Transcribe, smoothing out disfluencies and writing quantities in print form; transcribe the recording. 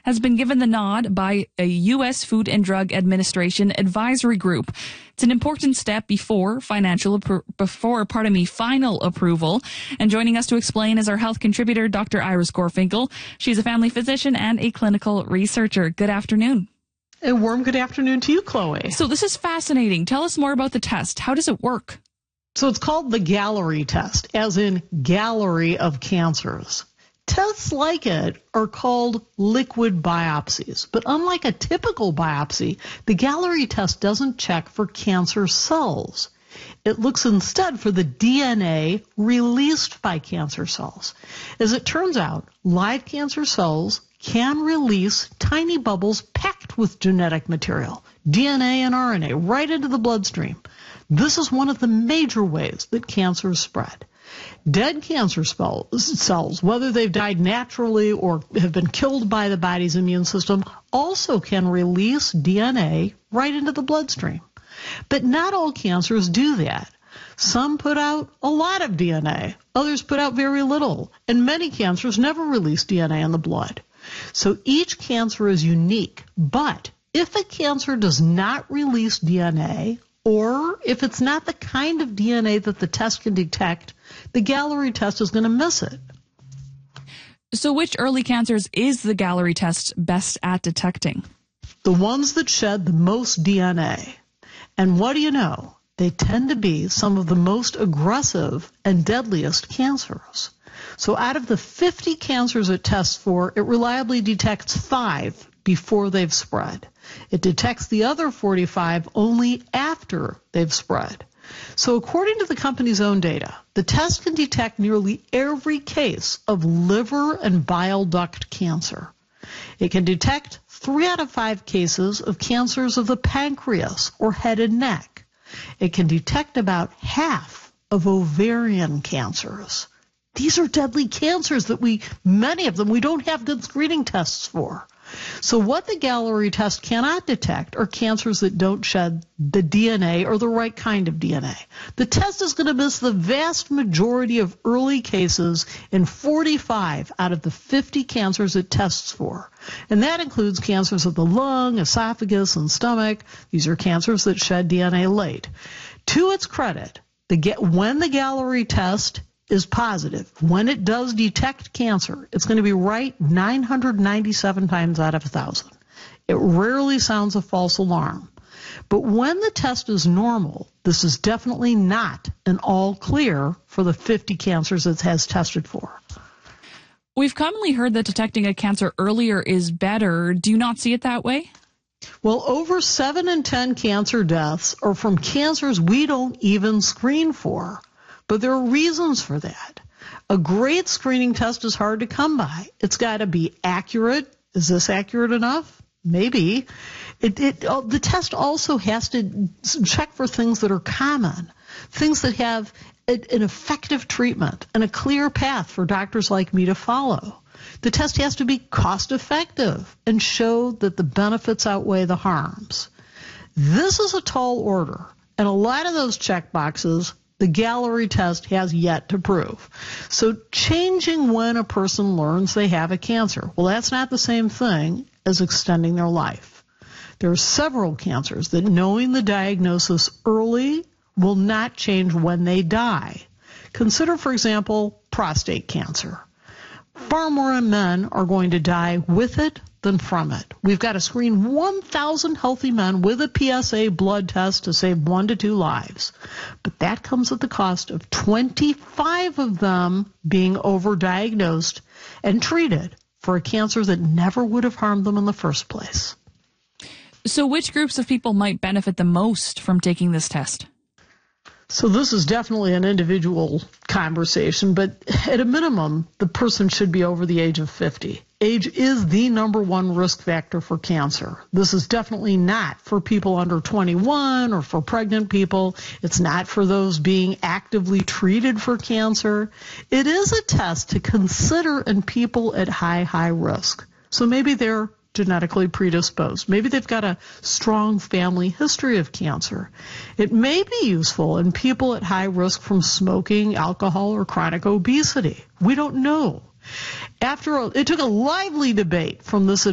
has been given the nod by a U.S. Food and Drug Administration advisory group. It's an important step before final approval. And joining us to explain is our health contributor, Dr. Iris Gorfinkel. She's a family physician and a clinical researcher. Good afternoon. A warm good afternoon to you, Chloe. So this is fascinating. Tell us more about the test. How does it work? So it's called the Galleri test, as in gallery of cancers. Tests like it are called liquid biopsies, but unlike a typical biopsy, the Galleri test doesn't check for cancer cells. It looks instead for the DNA released by cancer cells. As it turns out, live cancer cells can release tiny bubbles packed with genetic material, DNA and RNA, right into the bloodstream. This is one of the major ways that cancers spread. Dead cancer cells, whether they've died naturally or have been killed by the body's immune system, also can release DNA right into the bloodstream. But not all cancers do that. Some put out a lot of DNA, others put out very little, and many cancers never release DNA in the blood. So each cancer is unique, but if a cancer does not release DNA, or if it's not the kind of DNA that the test can detect, the Galleri test is going to miss it. So which early cancers is the Galleri test best at detecting? The ones that shed the most DNA. And what do you know? They tend to be some of the most aggressive and deadliest cancers. So out of the 50 cancers it tests for, it reliably detects 5 before they've spread. It detects the other 45 only after they've spread. So according to the company's own data, the test can detect nearly every case of liver and bile duct cancer. It can detect 3 out of 5 cases of cancers of the pancreas or head and neck. It can detect about half of ovarian cancers. These are deadly cancers that many of them, we don't have good screening tests for. So what the Galleri test cannot detect are cancers that don't shed the DNA or the right kind of DNA. The test is going to miss the vast majority of early cases in 45 out of the 50 cancers it tests for. And that includes cancers of the lung, esophagus, and stomach. These are cancers that shed DNA late. To its credit, when the Galleri test is positive, when it does detect cancer, it's going to be right 997 times out of 1,000. It rarely sounds a false alarm. But when the test is normal, this is definitely not an all clear for the 50 cancers it has tested for. We've commonly heard that detecting a cancer earlier is better. Do you not see it that way? Well, over 7 in 10 cancer deaths are from cancers we don't even screen for. But there are reasons for that. A great screening test is hard to come by. It's got to be accurate. Is this accurate enough? Maybe. The test also has to check for things that are common, things that have an effective treatment and a clear path for doctors like me to follow. The test has to be cost effective and show that the benefits outweigh the harms. This is a tall order, and a lot of those check boxes the Galleri test has yet to prove. So changing when a person learns they have a cancer, well, that's not the same thing as extending their life. There are several cancers that knowing the diagnosis early will not change when they die. Consider, for example, prostate cancer. Far more men are going to die with it than from it. We've got to screen 1,000 healthy men with a PSA blood test to save 1 to 2 lives. But that comes at the cost of 25 of them being overdiagnosed and treated for a cancer that never would have harmed them in the first place. So which groups of people might benefit the most from taking this test? So this is definitely an individual conversation, but at a minimum, the person should be over the age of 50. Age is the number one risk factor for cancer. This is definitely not for people under 21 or for pregnant people. It's not for those being actively treated for cancer. It is a test to consider in people at high risk. So maybe they're genetically predisposed. Maybe they've got a strong family history of cancer. It may be useful in people at high risk from smoking, alcohol, or chronic obesity. We don't know. It took a lively debate from this